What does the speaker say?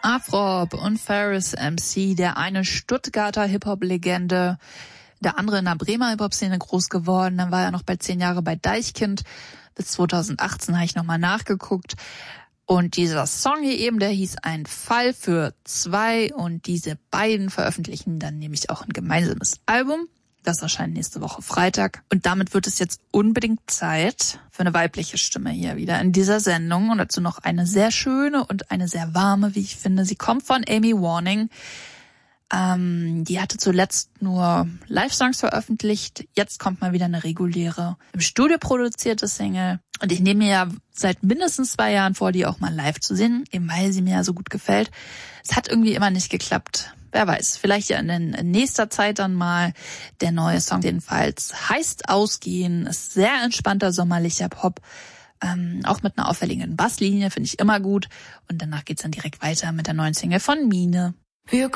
Afrob und Ferris MC, der eine Stuttgarter Hip-Hop-Legende, der andere in der Bremer Hip-Hop-Szene groß geworden. Dann war er noch bald 10 Jahre bei Deichkind. Bis 2018 habe ich nochmal nachgeguckt. Und dieser Song hier eben, der hieß Ein Fall für zwei. Und diese beiden veröffentlichen dann nämlich auch ein gemeinsames Album. Das erscheint nächste Woche Freitag. Und damit wird es jetzt unbedingt Zeit für eine weibliche Stimme hier wieder in dieser Sendung. Und dazu noch eine sehr schöne und eine sehr warme, wie ich finde. Sie kommt von Amy Warning. Die hatte zuletzt nur Live-Songs veröffentlicht. Jetzt kommt mal wieder eine reguläre, im Studio produzierte Single. Und ich nehme mir ja seit mindestens 2 Jahren vor, die auch mal live zu singen, eben weil sie mir ja so gut gefällt. Es hat irgendwie immer nicht geklappt. Wer weiß, vielleicht ja in nächster Zeit dann mal. Der neue Song jedenfalls heißt Ausgehen, ist sehr entspannter sommerlicher Pop. Auch mit einer auffälligen Basslinie, finde ich immer gut. Und danach geht's dann direkt weiter mit der neuen Single von Mine. Wir